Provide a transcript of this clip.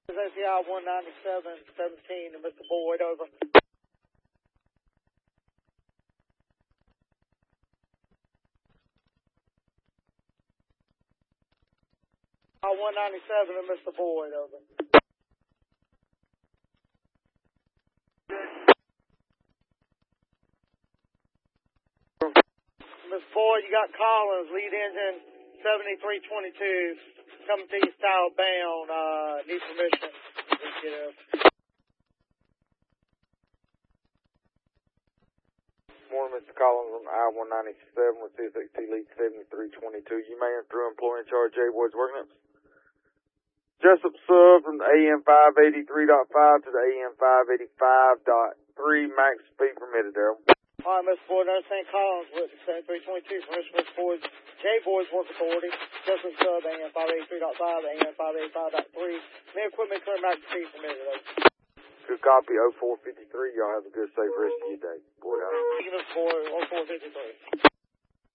ACI 197-17 to Mr. Boyd, over. 197 to Mr. Boyd, over. Miss Boyd, you got Collins, lead engine 7322, coming to you southbound, need permission. Morning, Mr. Collins on I-197 with CSXT lead 7322. You may enter employee in charge J. Boyd's working up. Jessup sub from the AM 583.5 to the AM 585.3, max speed permitted, Daryl. All right, Mr. Boyd, I understand Collins with 7322 from Mr. Boyd's, J. Boyd's work authority, Jessup sub AM 583.5 to AM 585.3. May equipment clear max speed permitted, over. Good copy, 0453. Y'all have a good, safe rest of your day. Boyd out. Thank you, Mr. Boyd, 0453.